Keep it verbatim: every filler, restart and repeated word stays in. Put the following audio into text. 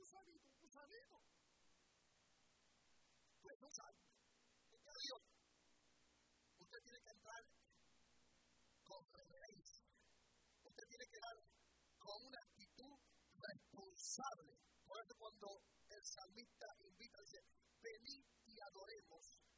sabemos, no sabemos. Pues no sabe. Ya Dios, usted tiene que entrar con reverencia. Usted tiene que dar con una actitud responsable. Por eso cuando el salmista invita, dice, venid y adoremos